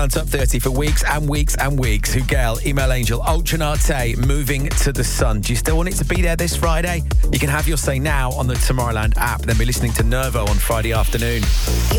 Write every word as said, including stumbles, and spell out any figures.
On Top thirty for weeks and weeks and weeks. Hugel, Email Angel, Ultranate, Moving to the Sun. Do you still want it to be there this Friday? You can have your say now on the Tomorrowland app. Then be listening to Nervo on Friday afternoon.